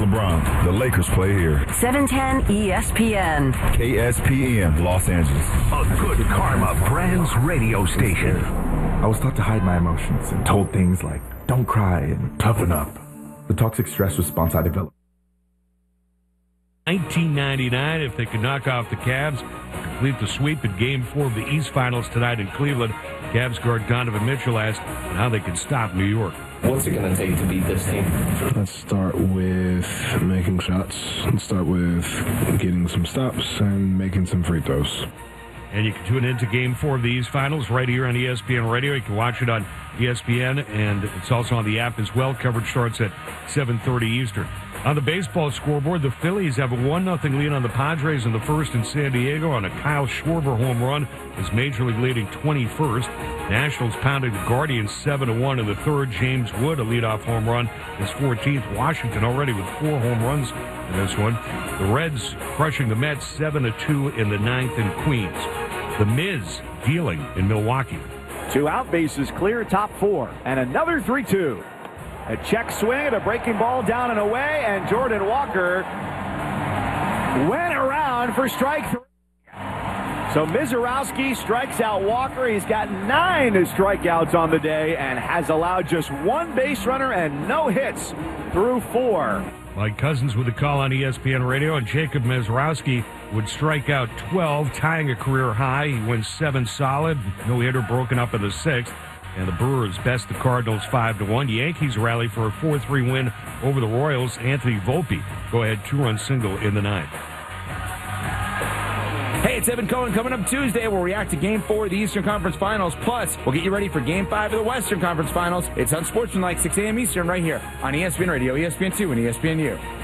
LeBron. The Lakers play here. 710 ESPN. KSPN, Los Angeles. A Good Karma Brands radio station. I was taught to hide my emotions and told things like, don't cry and toughen up. The toxic stress response I developed. 1999, if they could knock off the Cavs, complete the sweep in Game 4 of the East Finals tonight in Cleveland. Cavs guard Donovan Mitchell asked how they can stop New York. What's it going to take to beat this team? Let's start with making shots. Let's start with getting some stops and making some free throws. And you can tune into Game 4 of the East Finals right here on ESPN Radio. You can watch it on ESPN, and it's also on the app as well. Coverage starts at 7:30 Eastern. On the baseball scoreboard, the Phillies have a 1-0 lead on the Padres in the first in San Diego on a Kyle Schwarber home run as Major League leading 21st. Nationals pounding the Guardians 7-1 in the third. James Wood, a leadoff home run, his 14th. Washington already with 4 home runs in this one. The Reds crushing the Mets 7-2 in the ninth in Queens. The Miz dealing in Milwaukee. 2 out, bases clear, top 4, and another 3-2. A check swing and a breaking ball down and away, and Jordan Walker went around for strike 3. So Mizorowski strikes out Walker. He's got 9 strikeouts on the day and has allowed just 1 base runner and no hits through 4. Mike Cousins with a call on ESPN Radio, and Jacob Mizorowski would strike out 12, tying a career high. He wins 7 solid, no hitter broken up in the 6th. And the Brewers best the Cardinals 5-1. Yankees rally for a 4-3 win over the Royals. Anthony Volpe go-ahead 2-run single in the 9th. Hey, it's Evan Cohen. Coming up Tuesday, we'll react to Game 4 of the Eastern Conference Finals. Plus, we'll get you ready for Game 5 of the Western Conference Finals. It's Unsportsmanlike, 6 a.m. Eastern, right here on ESPN Radio, ESPN2, and ESPNU.